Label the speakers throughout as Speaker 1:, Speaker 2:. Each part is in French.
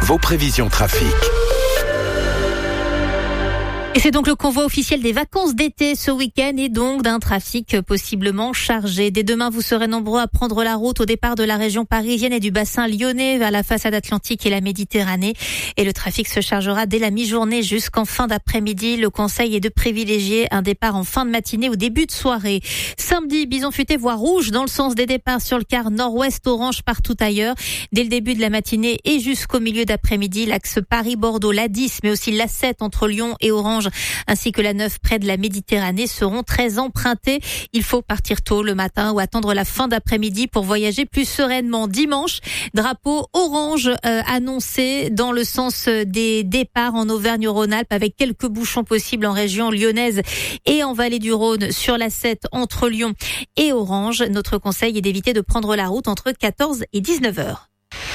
Speaker 1: vos prévisions trafic.
Speaker 2: Et c'est donc le convoi officiel des vacances d'été ce week-end et donc d'un trafic possiblement chargé. Dès demain, vous serez nombreux à prendre la route au départ de la région parisienne et du bassin lyonnais vers la façade atlantique et la Méditerranée. Et le trafic se chargera dès la mi-journée jusqu'en fin d'après-midi. Le conseil est de privilégier un départ en fin de matinée ou début de soirée. Samedi, bison futé voie rouge dans le sens des départs sur le quart nord-ouest, orange partout ailleurs. Dès le début de la matinée et jusqu'au milieu d'après-midi, l'axe Paris-Bordeaux, l'A10, mais aussi l'A7 entre Lyon et Orange, ainsi que la 9 près de la Méditerranée seront très empruntés. Il faut partir tôt le matin ou attendre la fin d'après-midi pour voyager plus sereinement. Dimanche, drapeau orange annoncé dans le sens des départs en Auvergne-Rhône-Alpes avec quelques bouchons possibles en région lyonnaise et en vallée du Rhône sur la 7 entre Lyon et Orange. Notre conseil est d'éviter de prendre la route entre 14 et 19 heures.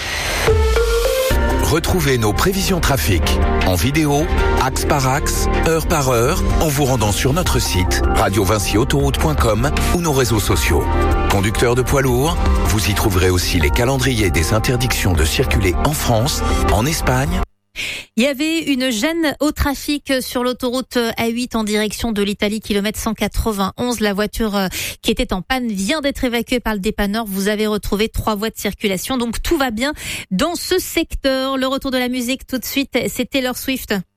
Speaker 1: Retrouvez nos prévisions trafic en vidéo, axe par axe, heure par heure, en vous rendant sur notre site radiovincyautoroute.com ou nos réseaux sociaux. Conducteurs de poids lourds, vous y trouverez aussi les calendriers des interdictions de circuler en France, en Espagne.
Speaker 2: Il y avait une gêne au trafic sur l'autoroute A8 en direction de l'Italie, kilomètre 191. La voiture qui était en panne vient d'être évacuée par le dépanneur. Vous avez retrouvé 3 voies de circulation, donc tout va bien dans ce secteur. Le retour de la musique tout de suite, c'est Taylor Swift.